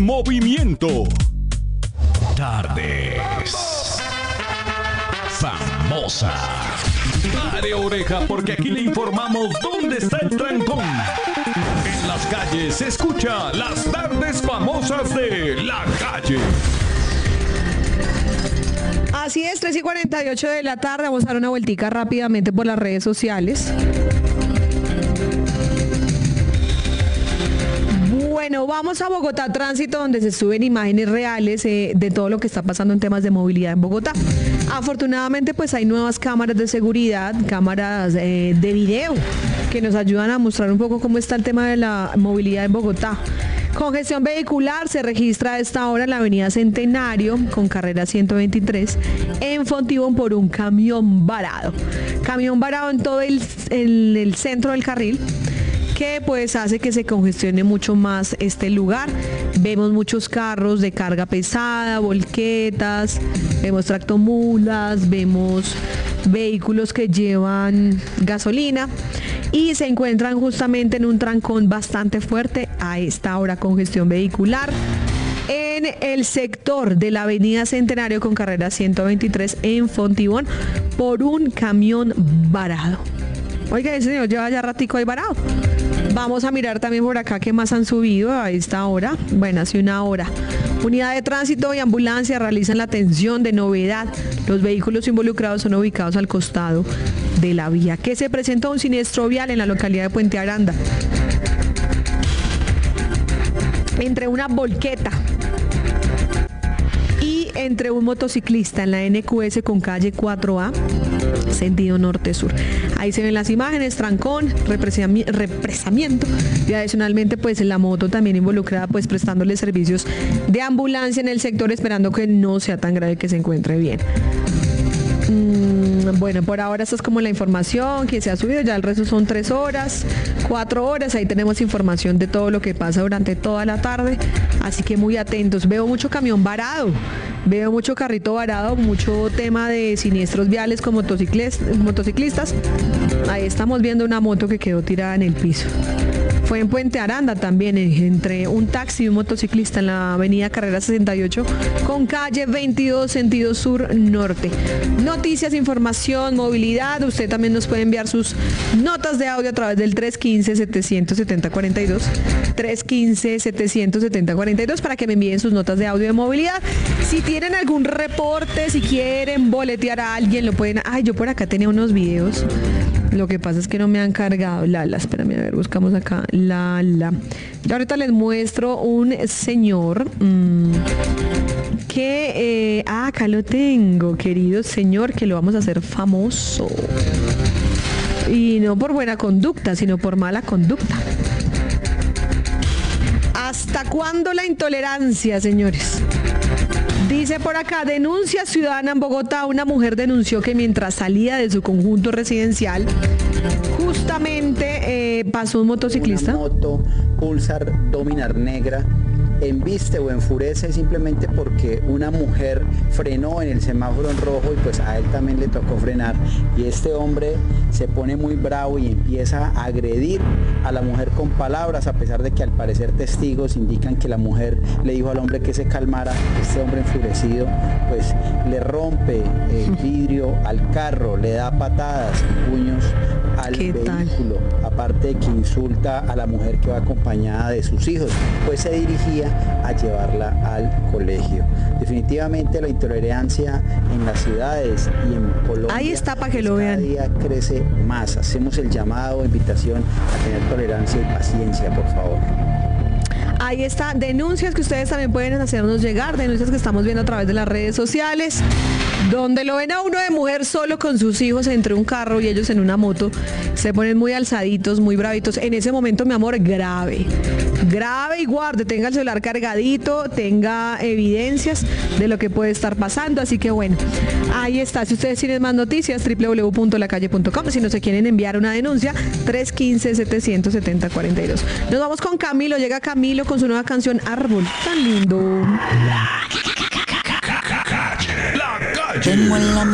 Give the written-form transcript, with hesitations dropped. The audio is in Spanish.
Movimiento. Tardes. Famosa. Pare oreja porque aquí le informamos dónde está el trancón. En las calles se escucha las tardes famosas de la calle. Así es, 3:48 de la tarde. Vamos a dar una vueltica rápidamente por las redes sociales. Bueno, vamos a Bogotá Tránsito, donde se suben imágenes reales de todo lo que está pasando en temas de movilidad en Bogotá. Afortunadamente, pues hay nuevas cámaras de seguridad, cámaras de video, que nos ayudan a mostrar un poco cómo está el tema de la movilidad en Bogotá. Congestión vehicular se registra a esta hora en la avenida Centenario con carrera 123 en Fontibón por un camión varado. Camión varado en todo el centro del carril, que pues hace que se congestione mucho más este lugar. Vemos muchos carros de carga pesada, volquetas, vemos tractomulas, vemos vehículos que llevan gasolina y se encuentran justamente en un trancón bastante fuerte a esta hora, congestión vehicular en el sector de la avenida Centenario con carrera 123 en Fontibón por un camión varado. Oiga, ese señor lleva ya ratico ahí varado. Vamos a mirar también por acá qué más han subido a esta hora. Bueno, hace una hora. Unidad de tránsito y ambulancia realizan la atención de novedad. Los vehículos involucrados son ubicados al costado de la vía. Que se presentó un siniestro vial en la localidad de Puente Aranda. Entre una volqueta y entre un motociclista en la NQS con calle 4A, sentido norte-sur. Ahí se ven las imágenes, trancón, represamiento y adicionalmente pues la moto también involucrada pues prestándole servicios de ambulancia en el sector, esperando que no sea tan grave, que se encuentre bien. Bueno, por ahora esta es como la información que se ha subido, ya el resto son 3 horas, 4 horas, ahí tenemos información de todo lo que pasa durante toda la tarde, así que muy atentos. Veo mucho camión varado, veo mucho carrito varado, mucho tema de siniestros viales con motociclistas. Ahí estamos viendo una moto que quedó tirada en el piso. Fue en Puente Aranda también, entre un taxi y un motociclista en la avenida Carrera 68 con calle 22, sentido sur-norte. Noticias, información, movilidad. Usted también nos puede enviar sus notas de audio a través del 315-770-42, 315-770-42 para que me envíen sus notas de audio de movilidad. Si tienen algún reporte, si quieren boletear a alguien, lo pueden... Ay, yo por acá tenía unos videos. Lo que pasa es que no me han cargado. Espérame, a ver, buscamos acá. Yo ahorita les muestro un señor que... acá lo tengo, querido señor, que lo vamos a hacer famoso. Y no por buena conducta, sino por mala conducta. ¿Hasta cuándo la intolerancia, señores? Dice por acá, denuncia ciudadana en Bogotá. Una mujer denunció que mientras salía de su conjunto residencial, justamente pasó un motociclista. Una moto Pulsar Dominar negra embiste o enfurece simplemente porque una mujer frenó en el semáforo en rojo y pues a él también le tocó frenar, y este hombre se pone muy bravo y empieza a agredir a la mujer con palabras, a pesar de que al parecer testigos indican que la mujer le dijo al hombre que se calmara. Este hombre enfurecido pues le rompe el vidrio al carro, le da patadas y puños al vehículo, aparte de que insulta a la mujer que va acompañada de sus hijos, pues se dirigía a llevarla al colegio. Definitivamente la intolerancia en las ciudades y en Colombia ahí está, para que lo vean, cada día crece más. Hacemos el llamado, invitación a tener tolerancia y paciencia, por favor. Ahí está, denuncias que ustedes también pueden hacernos llegar, denuncias que estamos viendo a través de las redes sociales, donde lo ven a uno de mujer solo con sus hijos entre un carro y ellos en una moto, se ponen muy alzaditos, muy bravitos. En ese momento, mi amor, grave y guarde, tenga el celular cargadito, tenga evidencias de lo que puede estar pasando. Así que bueno, ahí está. Si ustedes tienen más noticias, www.lacalle.com. Si no se quieren enviar una denuncia, 315-770-42. Nos vamos con Camilo. Llega Camilo con su nueva canción Árbol. Tan lindo. La calle.